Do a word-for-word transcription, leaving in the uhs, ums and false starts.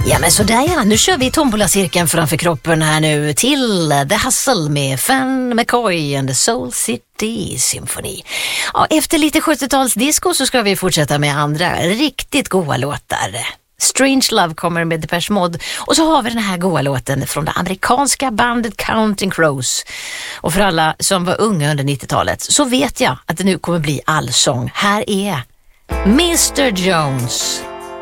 Ja men sådär ja, nu kör vi tombola-cirkeln framför kroppen här nu till The Hustle med Fan McCoy and the Soul City Symphony. Ja, efter lite sjuttio-talsdisco så ska vi fortsätta med andra riktigt goa låtar. Strange Love kommer med Depeche Mode och så har vi den här goa låten från det amerikanska bandet Counting Crows. Och för alla som var unga under nittiotalet så vet jag att det nu kommer bli allsång. Här är mister Jones.